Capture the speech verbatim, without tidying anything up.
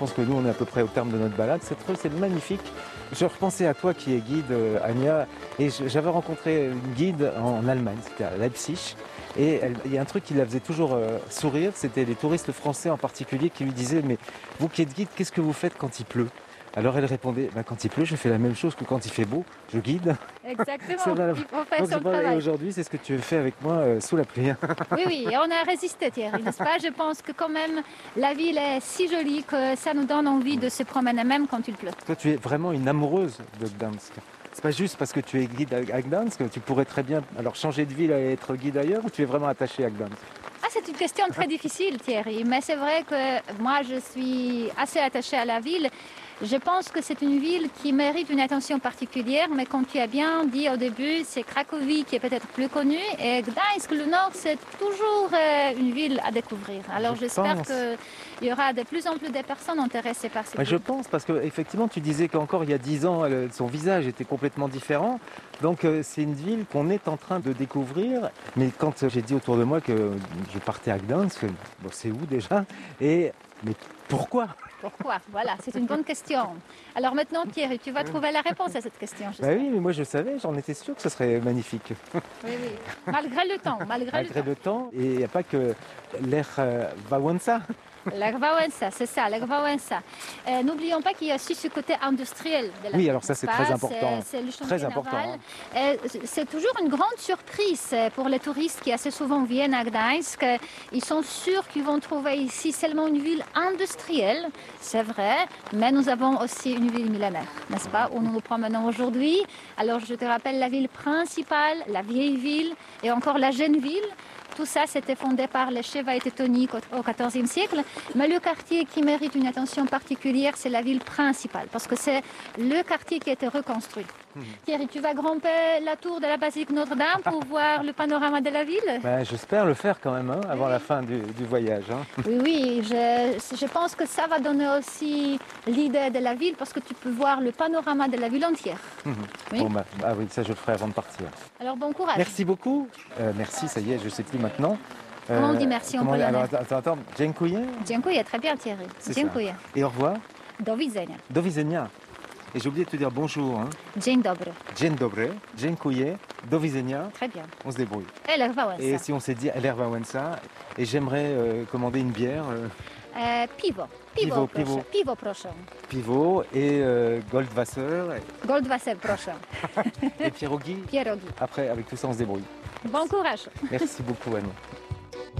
pense que nous, on est à peu près au terme de notre balade. Cette rue, c'est magnifique. Je repensais à toi qui es guide, euh, Anya, et j'avais rencontré une guide en Allemagne, c'était à Leipzig. Et elle, il y a un truc qui la faisait toujours euh, sourire, c'était les touristes français en particulier qui lui disaient « Mais vous qui êtes guide, qu'est-ce que vous faites quand il pleut ?» Alors elle répondait bah, « Quand il pleut, je fais la même chose que quand il fait beau, je guide. » Exactement, il faut faire son Et travail. aujourd'hui, c'est ce que tu fais avec moi euh, sous la pluie. Oui, oui, et on a résisté, Thierry, n'est-ce pas? Je pense que quand même, la ville est si jolie que ça nous donne envie de se promener même quand il pleut. Toi, tu es vraiment une amoureuse de Gdansk. C'est pas juste parce que tu es guide à Gdansk, tu pourrais très bien alors changer de ville et être guide ailleurs, ou tu es vraiment attaché à Gdansk? Ah, c'est une question très difficile, Thierry, mais c'est vrai que moi, je suis assez attachée à la ville. Je pense que c'est une ville qui mérite une attention particulière, mais comme tu as bien dit au début, c'est Cracovie qui est peut-être plus connue, et Gdańsk, le Nord, c'est toujours euh, une ville à découvrir. Alors Je j'espère pense. qu'il y aura de plus en plus de personnes intéressées par cette Ouais, je ville. pense, parce qu'effectivement, tu disais qu'encore il y a dix ans, elle- son visage était complètement différent. Donc euh, c'est une ville qu'on est en train de découvrir. Mais quand j'ai dit autour de moi que je partais à Gdansk, bon, c'est où déjà? Et mais pourquoi? Pourquoi? Voilà, c'est une bonne question. Alors maintenant, Thierry, tu vas trouver la réponse à cette question, Bah j'espère. oui, mais moi je savais, j'en étais sûr que ce serait magnifique. Oui, oui. Malgré le temps, malgré, Malgré le temps. le temps, et il n'y a pas que l'air euh, Wałęsa. L'air Wałęsa, c'est ça, l'air Wałęsa. Euh, N'oublions pas qu'il y a aussi ce côté industriel de la Oui, ville, alors ça, n'est-ce c'est pas? très important. C'est- C'est le chantier Très important, naval. hein. Euh, C'est toujours une grande surprise pour les touristes qui assez souvent viennent à Gdańsk. Ils sont sûrs qu'ils vont trouver ici seulement une ville industrielle, c'est vrai, mais nous avons aussi une ville millénaire, n'est-ce pas, où nous nous promenons aujourd'hui. Alors je te rappelle la ville principale, la vieille ville et encore la jeune ville. Tout ça, c'était fondé par les chevaliers teutoniques au quatorzième siècle. Mais le quartier qui mérite une attention particulière, c'est la ville principale, parce que c'est le quartier qui a été reconstruit. Mmh. Thierry, tu vas grimper la tour de la basilique Notre-Dame pour voir le panorama de la ville? Ben, j'espère le faire quand même, hein, avant oui. la fin du, du voyage. Hein. Oui, oui, je, je pense que ça va donner aussi l'idée de la ville, parce que tu peux voir le panorama de la ville entière. Mmh. Oui. Bon, bah, ah oui, ça je le ferai avant de partir. Alors bon courage. Merci beaucoup. Euh, merci, ça y est, je sais plus maintenant. Euh, comment on dit merci en polonais? Alors, attends, attends, dziękuję. Dziękuję, très bien Thierry. Dziękuję. Et au revoir. Do widzenia. Do widzenia. Et j'ai oublié de te dire bonjour. Hein. Dzień dobry. Dzień dobry. Dziękuję. Do widzenia. Très bien. On se débrouille. L'air Wałęsa. Et si on s'est dit l'air Wałęsa, et j'aimerais euh, commander une bière. Euh... Euh, pivo. Pivo, pivo, proszę. pivo. Pivo, proszę. Pivo et euh, Goldwasser. Goldwasser, proszę. Et pierogi. Pierogi. Après, avec tout ça, on se débrouille. Bon courage. Merci beaucoup, Annie.